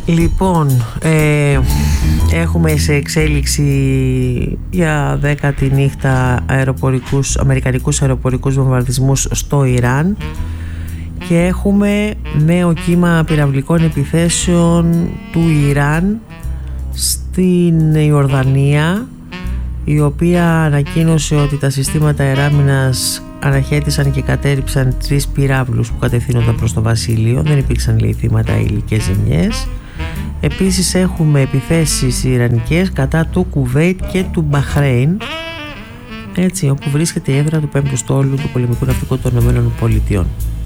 Λοιπόν, έχουμε σε εξέλιξη για 10η νύχτα αμερικανικούς αεροπορικούς βομβαρδισμούς στο Ιράν και έχουμε νέο κύμα πυραυλικών επιθέσεων του Ιράν στην Ιορδανία, η οποία ανακοίνωσε ότι τα συστήματα αεράμινας αναχέτησαν και κατέρριψαν 3 πυράβλους που κατευθύνονταν προς το βασίλειο. Δεν υπήρξαν, λέει, θύματα ή υλικές ζημιές. Επίσης έχουμε επιθέσεις ιρανικές κατά του Κουβέιτ και του Μπαχρέιν, έτσι, όπου βρίσκεται η έδρα του 5ου στόλου του πολεμικού ναυτικού των ΗΠΑ.